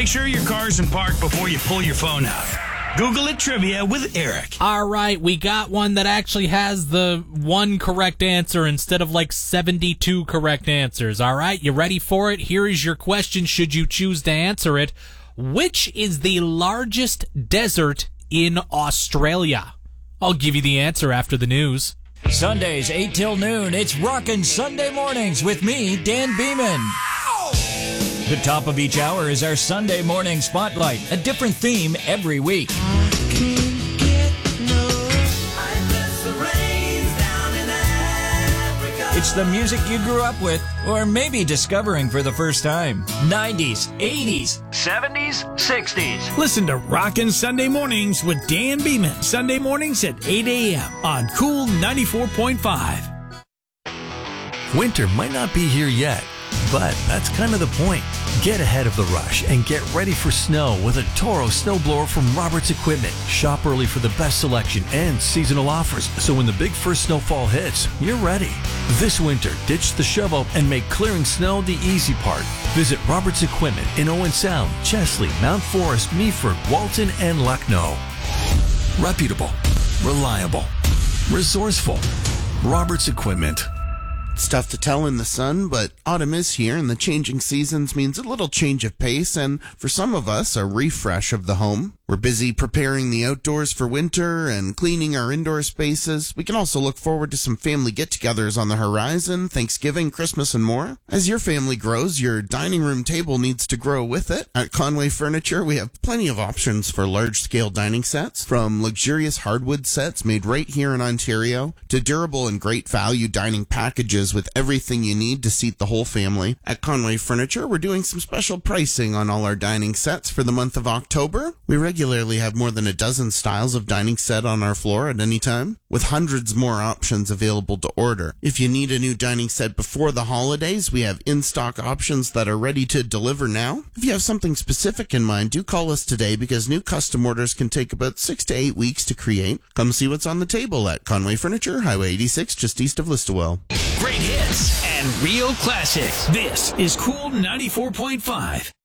Make sure your car's in park before you pull your phone out. Google it trivia with Eric. All right, we got one that actually has the one correct answer instead of like 72 correct answers. All right, you ready for it? Here is your question should you choose to answer it. Which is the largest desert in Australia? I'll give you the answer after the news. Sundays, 8 till noon, it's Rockin' Sunday Mornings with me, Dan Beeman. The top of each hour is our Sunday morning spotlight, a different theme every week. It's the music you grew up with, or maybe discovering for the first time. 90s, 80s, 70s, 60s. Listen to Rockin' Sunday Mornings with Dan Beeman. Sunday mornings at 8 a.m. on Cool 94.5. Winter might not be here yet, but that's kind of the point. Get ahead of the rush and get ready for snow with a Toro snowblower from Roberts Equipment. Shop early for the best selection and seasonal offers, so when the big first snowfall hits, you're ready. This winter, ditch the shovel and make clearing snow the easy part. Visit Roberts Equipment in Owen Sound, Chesley, Mount Forest, Meaford, Walton, and Lucknow. Reputable, reliable, resourceful. Roberts Equipment. It's tough to tell in the sun, but autumn is here, and the changing seasons means a little change of pace, and for some of us, a refresh of the home. We're busy preparing the outdoors for winter and cleaning our indoor spaces. We can also look forward to some family get-togethers on the horizon, Thanksgiving, Christmas, and more. As your family grows, your dining room table needs to grow with it. At Conway Furniture, we have plenty of options for large-scale dining sets, from luxurious hardwood sets made right here in Ontario to durable and great value dining packages with everything you need to seat the whole family. At Conway Furniture, we're doing some special pricing on all our dining sets for the month of October. We regularly have more than a dozen styles of dining set on our floor at any time, with hundreds more options available to order. If you need a new dining set before the holidays, we have in-stock options that are ready to deliver now. If you have something specific in mind, do call us today, because new custom orders can take about 6 to 8 weeks to create. Come see what's on the table at Conway Furniture, Highway 86, just east of Listowel. Great hits and real classics. This is Cool 94.5.